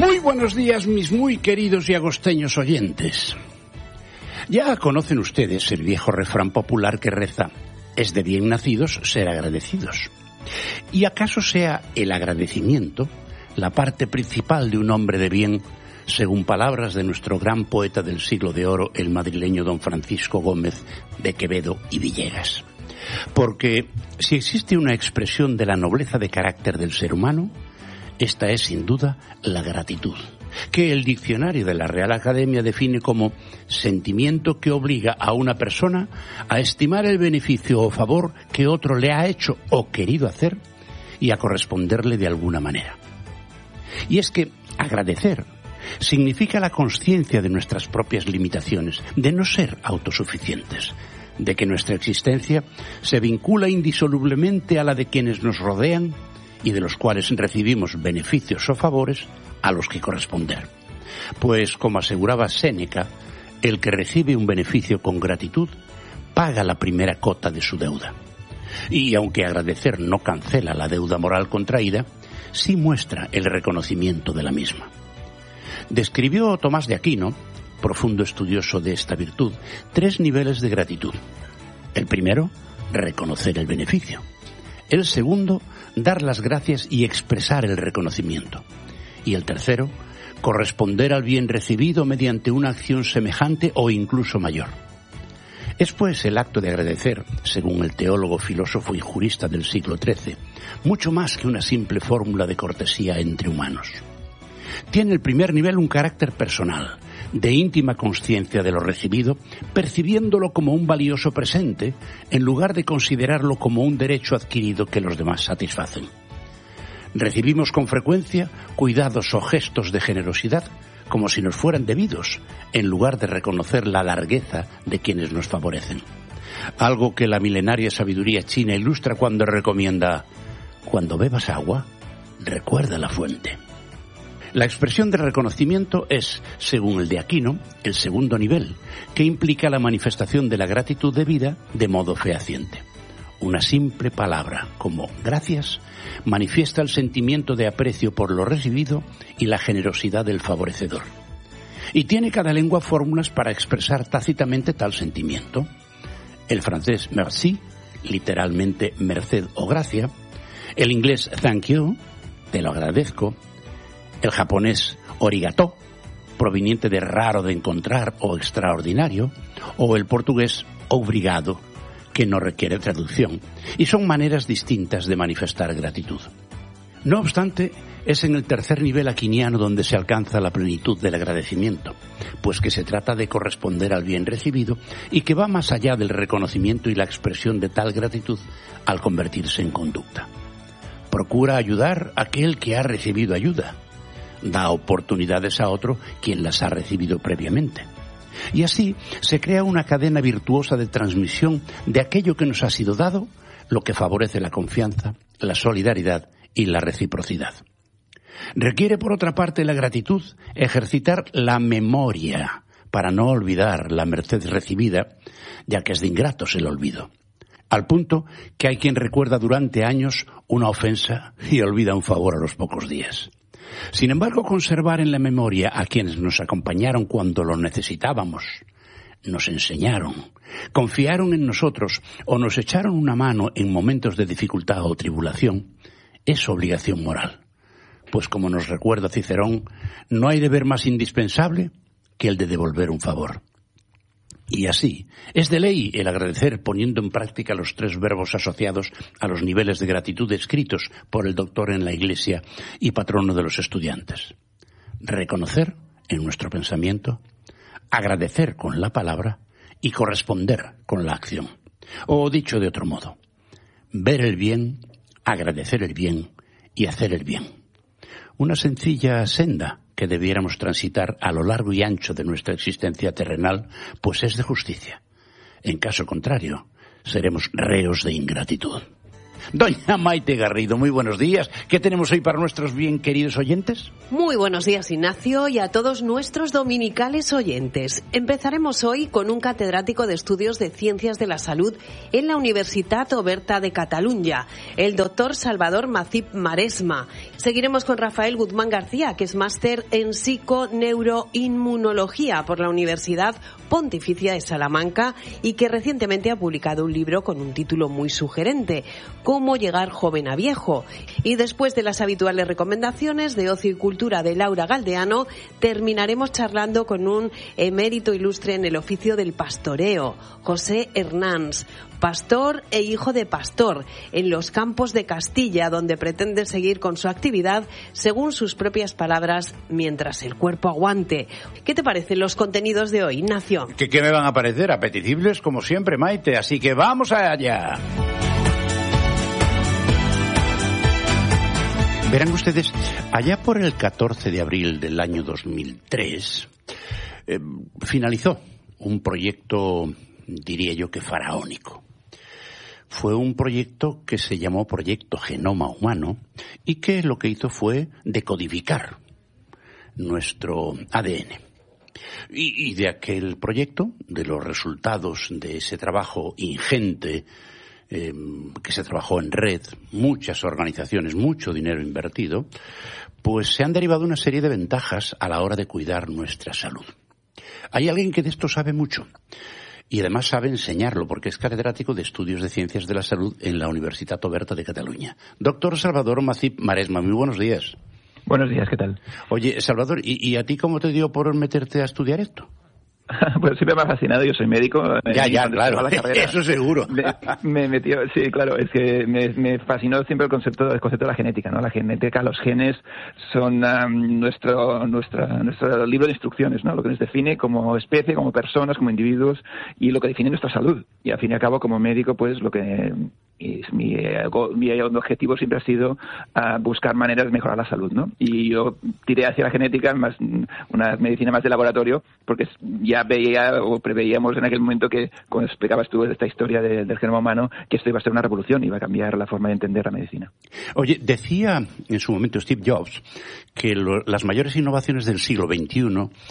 Muy buenos días, mis muy queridos y agosteños oyentes. Ya conocen ustedes el viejo refrán popular que reza: es de bien nacidos ser agradecidos. ¿Y acaso sea el agradecimiento la parte principal de un hombre de bien, según palabras de nuestro gran poeta del siglo de oro, el madrileño don Francisco Gómez de Quevedo y Villegas? Porque si existe una expresión de la nobleza de carácter del ser humano, esta es sin duda la gratitud, que el diccionario de la Real Academia define como sentimiento que obliga a una persona a estimar el beneficio o favor que otro le ha hecho o querido hacer y a corresponderle de alguna manera. Y es que agradecer significa la consciencia de nuestras propias limitaciones, de no ser autosuficientes, de que nuestra existencia se vincula indisolublemente a la de quienes nos rodean y de los cuales recibimos beneficios o favores a los que corresponder. Pues, como aseguraba Séneca, el que recibe un beneficio con gratitud paga la primera cota de su deuda. Y aunque agradecer no cancela la deuda moral contraída, sí muestra el reconocimiento de la misma. Describió Tomás de Aquino, profundo estudioso de esta virtud, 3 niveles de gratitud. El primero, reconocer el beneficio. El segundo, dar las gracias y expresar el reconocimiento. Y el tercero, corresponder al bien recibido mediante una acción semejante o incluso mayor. Es pues el acto de agradecer, según el teólogo, filósofo y jurista del siglo XIII, mucho más que una simple fórmula de cortesía entre humanos. Tiene el primer nivel un carácter personal, de íntima consciencia de lo recibido, percibiéndolo como un valioso presente, en lugar de considerarlo como un derecho adquirido que los demás satisfacen. Recibimos con frecuencia cuidados o gestos de generosidad como si nos fueran debidos, en lugar de reconocer la largueza de quienes nos favorecen. Algo que la milenaria sabiduría china ilustra cuando recomienda: cuando bebas agua, recuerda la fuente. La expresión de reconocimiento es, según el de Aquino, el segundo nivel, que implica la manifestación de la gratitud debida de modo fehaciente. Una simple palabra, como gracias, manifiesta el sentimiento de aprecio por lo recibido y la generosidad del favorecedor. Y tiene cada lengua fórmulas para expresar tácitamente tal sentimiento. El francés merci, literalmente merced o gracia; el inglés thank you, te lo agradezco; el japonés origato, proveniente de raro de encontrar o extraordinario; o el portugués obrigado, que no requiere traducción, y son maneras distintas de manifestar gratitud. No obstante, es en el tercer nivel aquiniano donde se alcanza la plenitud del agradecimiento, pues que se trata de corresponder al bien recibido y que va más allá del reconocimiento y la expresión de tal gratitud al convertirse en conducta. Procura ayudar a aquel que ha recibido ayuda. Da oportunidades a otro quien las ha recibido previamente. Y así se crea una cadena virtuosa de transmisión de aquello que nos ha sido dado, lo que favorece la confianza, la solidaridad y la reciprocidad. Requiere, por otra parte, la gratitud ejercitar la memoria para no olvidar la merced recibida, ya que es de ingratos el olvido. Al punto que hay quien recuerda durante años una ofensa y olvida un favor a los pocos días. Sin embargo, conservar en la memoria a quienes nos acompañaron cuando lo necesitábamos, nos enseñaron, confiaron en nosotros o nos echaron una mano en momentos de dificultad o tribulación, es obligación moral. Pues como nos recuerda Cicerón, no hay deber más indispensable que el de devolver un favor. Y así, es de ley el agradecer poniendo en práctica los 3 verbos asociados a los niveles de gratitud escritos por el doctor en la Iglesia y patrono de los estudiantes. Reconocer en nuestro pensamiento, agradecer con la palabra y corresponder con la acción. O dicho de otro modo, ver el bien, agradecer el bien y hacer el bien. Una sencilla senda que debiéramos transitar a lo largo y ancho de nuestra existencia terrenal, pues es de justicia. En caso contrario, seremos reos de ingratitud. Doña Maite Garrido, muy buenos días. ¿Qué tenemos hoy para nuestros bien queridos oyentes? Muy buenos días, Ignacio, y a todos nuestros dominicales oyentes. Empezaremos hoy con un catedrático de Estudios de Ciencias de la Salud en la Universitat Oberta de Catalunya, el doctor Salvador Macip Maresma. Seguiremos con Rafael Guzmán García, que es máster en psiconeuroinmunología por la Universidad Pontificia de Salamanca y que recientemente ha publicado un libro con un título muy sugerente, Cómo llegar joven a viejo. Y después de las habituales recomendaciones de ocio y cultura de Laura Galdeano, terminaremos charlando con un emérito ilustre en el oficio del pastoreo, José Hernández, pastor e hijo de pastor, en los campos de Castilla, donde pretende seguir con su actividad, según sus propias palabras, mientras el cuerpo aguante. ¿Qué te parecen los contenidos de hoy, Ignacio? ¿Qué me van a parecer? Apetecibles como siempre, Maite, así que vamos allá. Verán ustedes, allá por el 14 de abril del año 2003, finalizó un proyecto, diría yo que faraónico. Fue un proyecto que se llamó Proyecto Genoma Humano y que lo que hizo fue decodificar nuestro ADN. Y de aquel proyecto, de los resultados de ese trabajo ingente, que se trabajó en red, muchas organizaciones, mucho dinero invertido, pues se han derivado una serie de ventajas a la hora de cuidar nuestra salud. Hay alguien que de esto sabe mucho y además sabe enseñarlo porque es catedrático de Estudios de Ciencias de la Salud en la Universitat Oberta de Cataluña. Doctor Salvador Macip Maresma, muy buenos días. Buenos días, ¿qué tal? Oye, Salvador, ¿y a ti cómo te dio por meterte a estudiar esto? Pues siempre me ha fascinado, yo soy médico. Ya, claro, eso seguro. Me metió, sí, claro, es que me fascinó siempre el concepto de la genética, ¿no? La genética, los genes son nuestro libro de instrucciones, ¿no? Lo que nos define como especie, como personas, como individuos y lo que define nuestra salud. Y al fin y al cabo, como médico, pues lo que mi objetivo siempre ha sido buscar maneras de mejorar la salud, ¿no? Y yo tiré hacia la genética, más una medicina más de laboratorio, porque ya veía o preveíamos en aquel momento que, cuando explicabas tú esta historia del genoma humano, que esto iba a ser una revolución, iba a cambiar la forma de entender la medicina. Oye, decía en su momento Steve Jobs que las mayores innovaciones del siglo XXI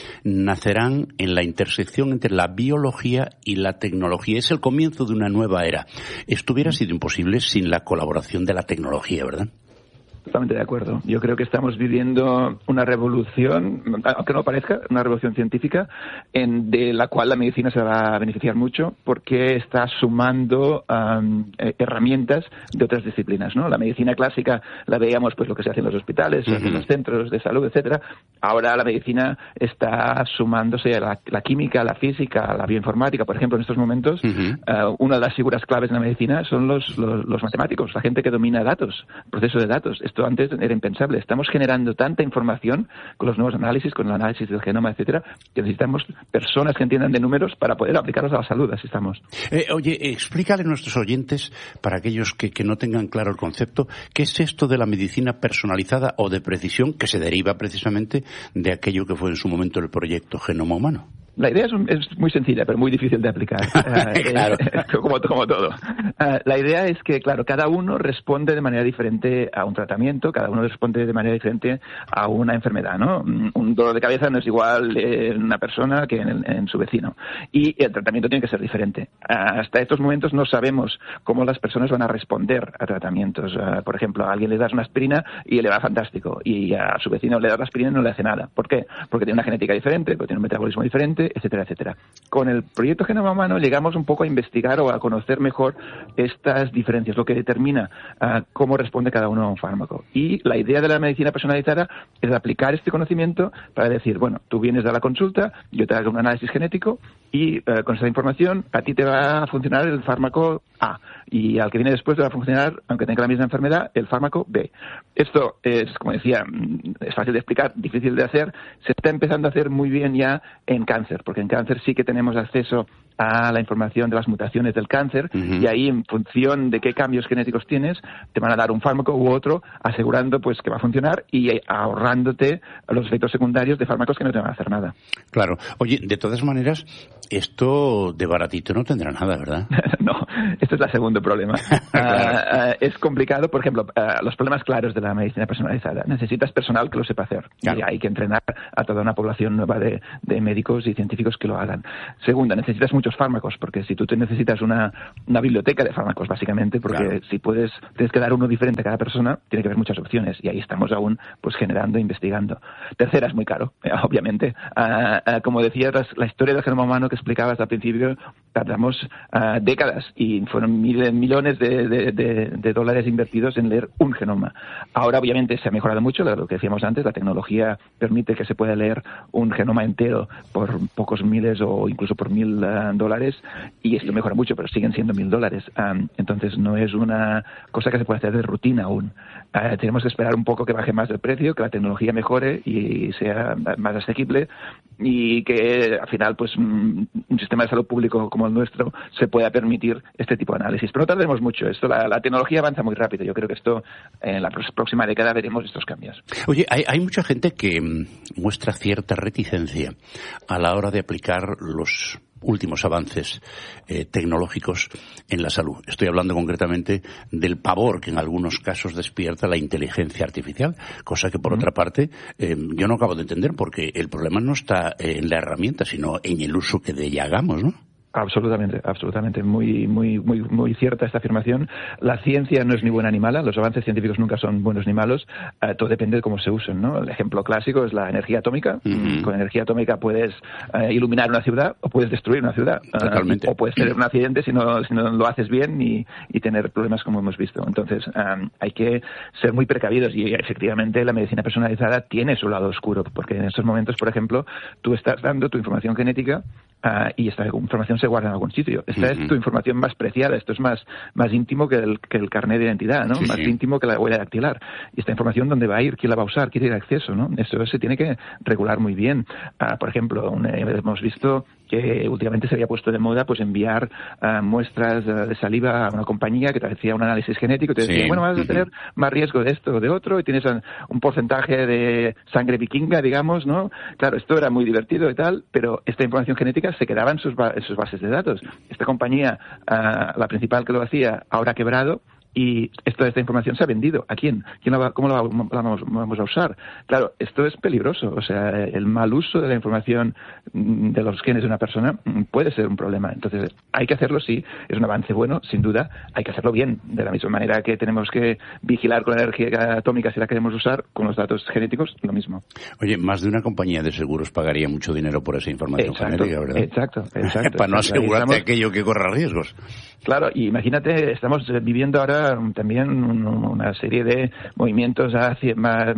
nacerán en la intersección entre la biología y la tecnología. Es el comienzo de una nueva era. Esto hubiera sido imposible sin la colaboración de la tecnología, ¿verdad? Totalmente de acuerdo. Yo creo que estamos viviendo una revolución, aunque no parezca, una revolución científica, de la cual la medicina se va a beneficiar mucho porque está sumando herramientas de otras disciplinas, ¿no? La medicina clásica la veíamos, pues lo que se hace en los hospitales, en los centros de salud, etcétera. Ahora la medicina está sumándose a la química, a la física, a la bioinformática. Por ejemplo, en estos momentos, una de las figuras claves en la medicina son los matemáticos, la gente que domina datos, proceso de datos. Esto antes era impensable. Estamos generando tanta información con los nuevos análisis, con el análisis del genoma, etcétera, que necesitamos personas que entiendan de números para poder aplicarlos a la salud. Así estamos. Oye, explícale a nuestros oyentes, para aquellos que no tengan claro el concepto, ¿qué es esto de la medicina personalizada o de precisión que se deriva precisamente de aquello que fue en su momento el proyecto Genoma Humano? La idea es muy sencilla, pero muy difícil de aplicar, claro. como todo. La idea es que, claro, cada uno responde de manera diferente a un tratamiento, cada uno responde de manera diferente a una enfermedad, ¿no? Un dolor de cabeza no es igual en una persona que en su vecino. Y el tratamiento tiene que ser diferente. Hasta estos momentos no sabemos cómo las personas van a responder a tratamientos. Por ejemplo, a alguien le das una aspirina y le va fantástico, y a su vecino le das la aspirina y no le hace nada. ¿Por qué? Porque tiene una genética diferente, porque tiene un metabolismo diferente, etcétera, etcétera. Con el proyecto Genoma Humano llegamos un poco a investigar o a conocer mejor estas diferencias, lo que determina cómo responde cada uno a un fármaco. Y la idea de la medicina personalizada es aplicar este conocimiento para decir, bueno, tú vienes a la consulta, yo te hago un análisis genético y con esa información a ti te va a funcionar el fármaco A y al que viene después te va a funcionar, aunque tenga la misma enfermedad, el fármaco B. Esto es, como decía, es fácil de explicar, difícil de hacer. Se está empezando a hacer muy bien ya en cáncer, porque en cáncer sí que tenemos acceso a la información de las mutaciones del cáncer, y ahí, en función de qué cambios genéticos tienes, te van a dar un fármaco u otro, asegurando pues que va a funcionar y ahorrándote los efectos secundarios de fármacos que no te van a hacer nada. Claro. Oye, de todas maneras, esto de baratito no tendrá nada, ¿verdad? No, esto es el segundo problema. Claro. Es complicado, por ejemplo, los problemas claros de la medicina personalizada. Necesitas personal que lo sepa hacer. Claro. Y hay que entrenar a toda una población nueva de médicos y científicos que lo hagan. Segunda, necesitas muchos fármacos, porque si tú te necesitas una biblioteca de fármacos, básicamente, porque claro, si tienes que dar uno diferente a cada persona, tiene que haber muchas opciones, y ahí estamos aún pues generando e investigando. Tercera, es muy caro, obviamente. Como decías, la historia del genoma humano que explicabas al principio, tardamos décadas y fueron millones de dólares invertidos en leer un genoma. Ahora, obviamente, se ha mejorado mucho, lo que decíamos antes, la tecnología permite que se pueda leer un genoma entero por pocos miles o incluso por $1,000, y esto mejora mucho, pero siguen siendo $1,000. Entonces, no es una cosa que se pueda hacer de rutina aún. Tenemos que esperar un poco que baje más el precio, que la tecnología mejore y sea más asequible, y que al final pues un sistema de salud público como el nuestro se pueda permitir este tipo de análisis. Pero no tardemos mucho. La tecnología avanza muy rápido. Yo creo que esto en la próxima década veremos estos cambios. Oye, hay mucha gente que muestra cierta reticencia a la hora de aplicar los últimos avances tecnológicos en la salud. Estoy hablando concretamente del pavor que en algunos casos despierta la inteligencia artificial, cosa que por otra parte yo no acabo de entender, porque el problema no está en la herramienta, sino en el uso que de ella hagamos, ¿no? Absolutamente. Muy cierta esta afirmación. La ciencia no es ni buena ni mala. Los avances científicos nunca son buenos ni malos. Todo depende de cómo se usen, ¿no? El ejemplo clásico es la energía atómica. Con energía atómica puedes iluminar una ciudad o puedes destruir una ciudad. Totalmente. O puedes tener un accidente si no lo haces bien y tener problemas como hemos visto. Entonces, hay que ser muy precavidos, y efectivamente la medicina personalizada tiene su lado oscuro, porque en estos momentos, por ejemplo, tú estás dando tu información genética y esta información se guarda en algún sitio. Esta es tu información más preciada. Esto es más íntimo que el carnet de identidad, ¿no? Sí, más íntimo que la huella dactilar. Y esta información, ¿dónde va a ir? ¿Quién la va a usar? ¿Quién tiene acceso? ¿No? Eso se tiene que regular muy bien. Por ejemplo, hemos visto que últimamente se había puesto de moda pues enviar muestras de saliva a una compañía que te hacía un análisis genético y te decía, bueno, vas a tener más riesgo de esto o de otro, y tienes un porcentaje de sangre vikinga, digamos, ¿no? Claro, esto era muy divertido y tal, pero esta información genética se quedaba en sus bases de datos. Esta compañía, la principal que lo hacía, ahora ha quebrado, y esta información se ha vendido. ¿A quién? ¿Cómo la vamos a usar? Claro, esto es peligroso. O sea, el mal uso de la información de los genes de una persona puede ser un problema. Entonces, hay que hacerlo, sí. Es un avance bueno, sin duda. Hay que hacerlo bien. De la misma manera que tenemos que vigilar con la energía atómica si la queremos usar, con los datos genéticos, lo mismo. Oye, más de una compañía de seguros pagaría mucho dinero por esa información genética, ¿verdad? Exacto. Para no asegurarte aquello que corra riesgos. Claro, y imagínate, estamos viviendo ahora también una serie de movimientos hacia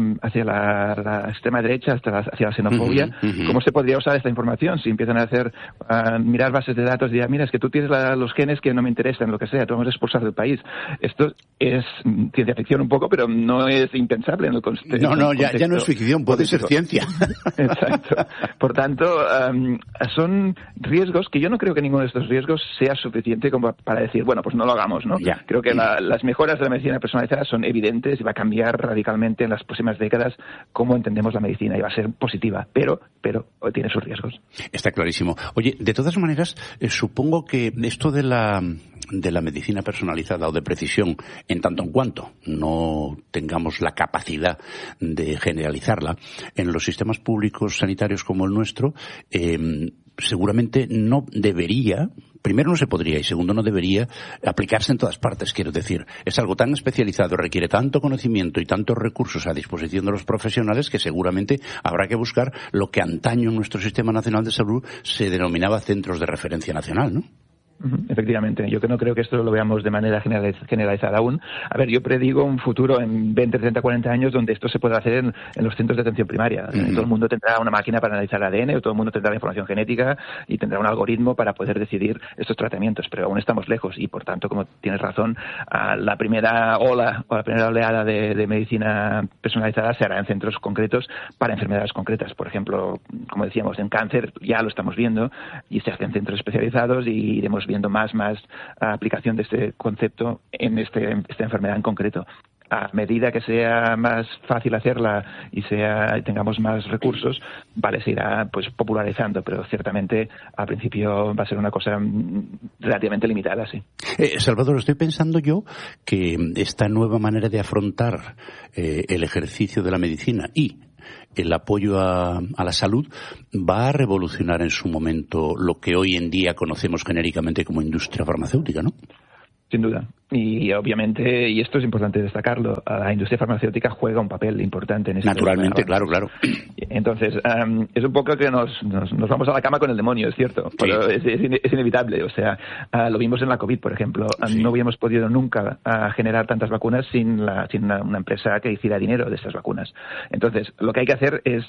la extrema derecha, hacia la xenofobia. ¿Cómo se podría usar esta información si empiezan a mirar bases de datos y dirán, mira, es que tú tienes los genes que no me interesan, lo que sea, te vamos a expulsar del país? Esto es ciencia ficción un poco, pero no es impensable en el contexto. Ya no es ficción, puede ser ciencia. Exacto. Por tanto, son riesgos que yo no creo que ninguno de estos riesgos sea suficiente como para decir, bueno, pues no lo hagamos, ¿no? Creo que las mejoras de la medicina personalizada son evidentes y va a cambiar radicalmente en las próximas décadas cómo entendemos la medicina, y va a ser positiva, pero tiene sus riesgos. Está clarísimo. Oye, de todas maneras, supongo que esto de la medicina personalizada o de precisión, en tanto en cuanto no tengamos la capacidad de generalizarla, en los sistemas públicos sanitarios como el nuestro, seguramente no debería, primero no se podría y segundo no debería aplicarse en todas partes. Quiero decir, es algo tan especializado, requiere tanto conocimiento y tantos recursos a disposición de los profesionales que seguramente habrá que buscar lo que antaño en nuestro Sistema Nacional de Salud se denominaba centros de referencia nacional, ¿no? Efectivamente, yo no creo que esto lo veamos de manera generalizada aún. A ver, yo predigo un futuro en 20, 30, 40 años donde esto se podrá hacer en los centros de atención primaria. Todo el mundo tendrá una máquina para analizar ADN, o todo el mundo tendrá la información genética y tendrá un algoritmo para poder decidir estos tratamientos, pero aún estamos lejos y, por tanto, como tienes razón, la primera ola o la primera oleada de medicina personalizada se hará en centros concretos para enfermedades concretas. Por ejemplo, como decíamos, en cáncer ya lo estamos viendo y se hacen centros especializados y iremos viendo más aplicación de este concepto en esta enfermedad en concreto. A medida que sea más fácil hacerla y tengamos más recursos, se irá pues popularizando, pero ciertamente al principio va a ser una cosa relativamente limitada, sí. Salvador, estoy pensando yo que esta nueva manera de afrontar el ejercicio de la medicina y el apoyo a la salud va a revolucionar en su momento lo que hoy en día conocemos genéricamente como industria farmacéutica, ¿no? Sin duda. Y obviamente, y esto es importante destacarlo, la industria farmacéutica juega un papel importante en esto. Naturalmente, claro. Entonces, es un poco que nos vamos a la cama con el demonio, es cierto, sí. Pero es inevitable. O sea, lo vimos en la COVID, por ejemplo. Sí. No hubiéramos podido nunca generar tantas vacunas sin una empresa que hiciera dinero de estas vacunas. Entonces, lo que hay que hacer es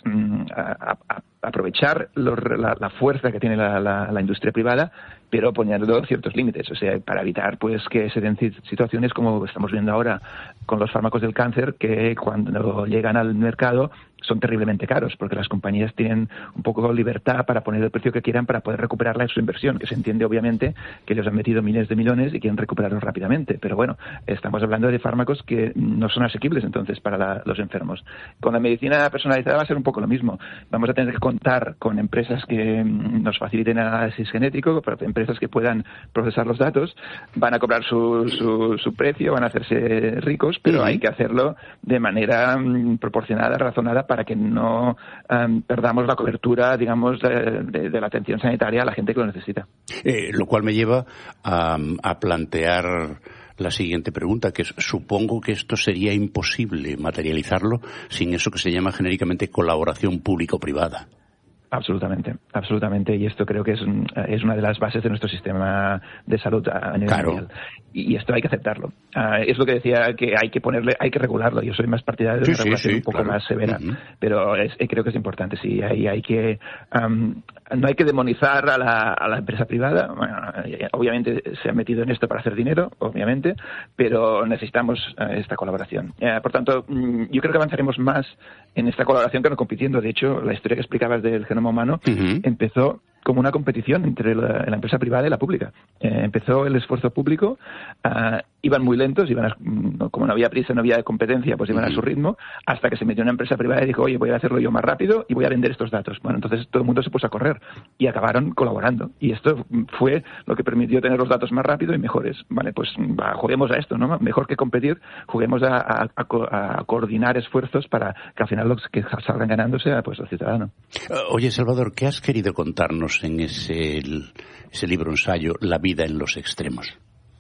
aprovechar la fuerza que tiene la industria privada, pero poniendo ciertos límites, o sea, para evitar pues que se den situaciones como estamos viendo ahora con los fármacos del cáncer, que cuando llegan al mercado son terriblemente caros, porque las compañías tienen un poco de libertad para poner el precio que quieran para poder recuperarla en su inversión, que se entiende obviamente que ellos han metido miles de millones y quieren recuperarlos rápidamente, pero bueno, estamos hablando de fármacos que no son asequibles entonces para los enfermos. Con la medicina personalizada va a ser un poco lo mismo. Vamos a tener que contar con empresas que nos faciliten análisis genético, empresas que puedan procesar los datos, van a cobrar su precio, van a hacerse ricos, pero hay que hacerlo de manera proporcionada, razonada, para que no perdamos la cobertura, digamos, de la atención sanitaria a la gente que lo necesita. Lo cual me lleva a plantear la siguiente pregunta, que es, supongo que esto sería imposible materializarlo sin eso que se llama genéricamente colaboración público-privada. Absolutamente, y esto creo que es una de las bases de nuestro sistema de salud a nivel mundial. Y esto hay que aceptarlo. Es lo que decía, que hay que regularlo. Yo soy más partidario de una regulación un poco más severa, pero creo que es importante. Sí, hay que no hay que demonizar a la empresa privada. Bueno, obviamente se ha metido en esto para hacer dinero, obviamente, pero necesitamos esta colaboración. Por tanto, yo creo que avanzaremos más en esta colaboración que no compitiendo. De hecho, la historia que explicabas del genoma humano empezó como una competición entre la empresa privada y la pública. Empezó el esfuerzo público, iban muy lentos, como no había prisa, no había competencia, pues iban a su ritmo, hasta que se metió una empresa privada y dijo, oye, voy a hacerlo yo más rápido y voy a vender estos datos. Bueno, entonces todo el mundo se puso a correr y acabaron colaborando. Y esto fue lo que permitió tener los datos más rápido y mejores. Vale, pues juguemos a esto, ¿no? Mejor que competir, juguemos a coordinar esfuerzos para que al final los que salgan ganando sea pues el ciudadano. Oye, Salvador, ¿qué has querido contarnos en ese libro ensayo, La vida en los extremos?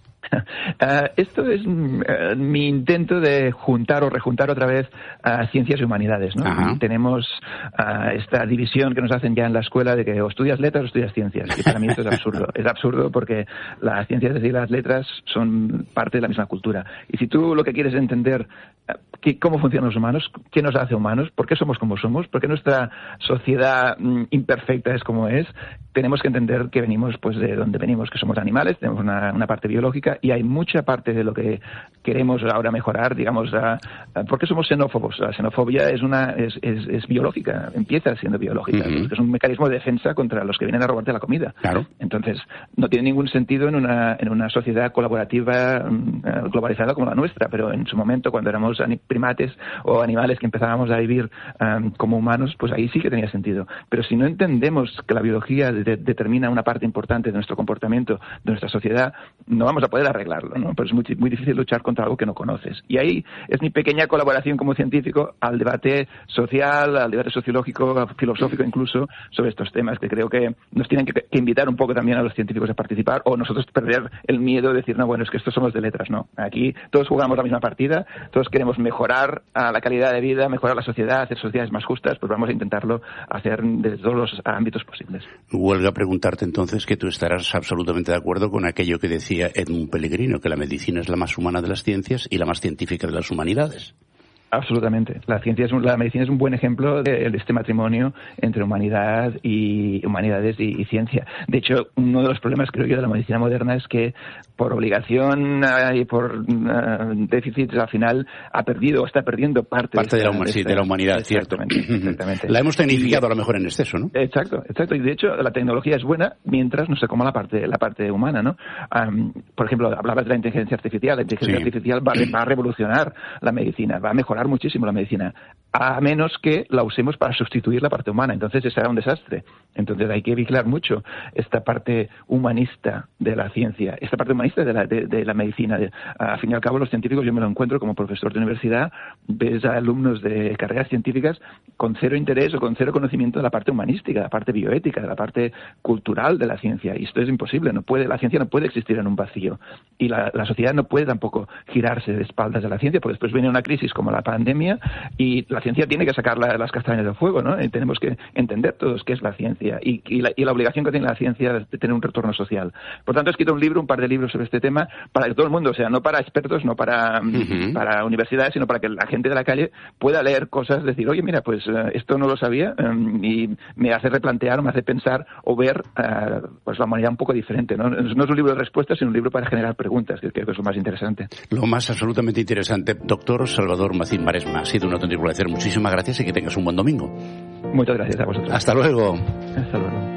Esto es mi intento de juntar o rejuntar otra vez ciencias y humanidades, ¿no? Tenemos esta división que nos hacen ya en la escuela de que o estudias letras o estudias ciencias, y para mí esto es absurdo. Es absurdo porque las ciencias y las letras son parte de la misma cultura. Y si tú lo que quieres es entender cómo funcionan los humanos, qué nos hace humanos, por qué somos como somos, por qué nuestra sociedad imperfecta es como es, tenemos que entender que venimos pues de donde venimos, que somos animales, tenemos una parte biológica y hay mucha parte de lo que queremos ahora mejorar, digamos, ¿por qué somos xenófobos? La xenofobia es biológica, empieza siendo biológica, es un mecanismo de defensa contra los que vienen a robarte la comida. Claro. Entonces, no tiene ningún sentido en una sociedad colaborativa globalizada como la nuestra, pero en su momento, cuando éramos primates o animales que empezábamos a vivir como humanos, pues ahí sí que tenía sentido. Pero si no entendemos que la biología determina una parte importante de nuestro comportamiento, de nuestra sociedad, no vamos a poder poder arreglarlo, ¿no? Pero es muy, muy difícil luchar contra algo que no conoces. Y ahí es mi pequeña colaboración como científico al debate social, al debate sociológico, filosófico incluso, sobre estos temas, que creo que nos tienen que invitar un poco también a los científicos a participar, o nosotros perder el miedo de decir, no, bueno, es que estos somos de letras, no. Aquí todos jugamos la misma partida, todos queremos mejorar la calidad de vida, mejorar la sociedad, hacer sociedades más justas, pues vamos a intentarlo hacer desde todos los ámbitos posibles. Huelga preguntarte entonces que tú estarás absolutamente de acuerdo con aquello que decía Edmund Pellegrino, que la medicina es la más humana de las ciencias y la más científica de las humanidades. Absolutamente. La medicina es un buen ejemplo de este matrimonio entre humanidades y ciencia. De hecho, uno de los problemas, creo yo, de la medicina moderna es que por obligación y por déficits, al final está perdiendo parte de la humanidad, exactamente. Exactamente. La hemos tecnificado a lo mejor en exceso, ¿no? Exacto. Y de hecho, la tecnología es buena mientras no se coma la parte humana, ¿no? Por ejemplo, hablabas de la inteligencia artificial. La inteligencia artificial va a revolucionar la medicina, va a mejorar muchísimo la medicina, a menos que la usemos para sustituir la parte humana. Entonces será un desastre. Entonces hay que vigilar mucho esta parte humanista de la ciencia, esta parte humanista de la medicina. Al fin y al cabo, los científicos, yo me lo encuentro como profesor de universidad, ves a alumnos de carreras científicas con cero interés o con cero conocimiento de la parte humanística, de la parte bioética, de la parte cultural de la ciencia. Y esto es imposible. La ciencia no puede existir en un vacío. Y la sociedad no puede tampoco girarse de espaldas a la ciencia, porque después viene una crisis como la pandemia y la ciencia tiene que sacar las castañas del fuego, ¿no? Y tenemos que entender todos qué es la ciencia y la obligación que tiene la ciencia de tener un retorno social. Por tanto, he escrito un par de libros sobre este tema para que todo el mundo, o sea, no para expertos, no para universidades, sino para que la gente de la calle pueda leer cosas, decir, oye, mira, pues esto no lo sabía y me hace replantear o me hace pensar o ver pues la humanidad un poco diferente, ¿no? No es un libro de respuestas, sino un libro para generar preguntas, que creo que es lo más interesante. Lo más absolutamente interesante. Doctor Salvador Mazín Maresma, ha sido un auténtico placer. Muchísimas gracias y que tengas un buen domingo. Muchas gracias a vosotros. Hasta luego. Hasta luego.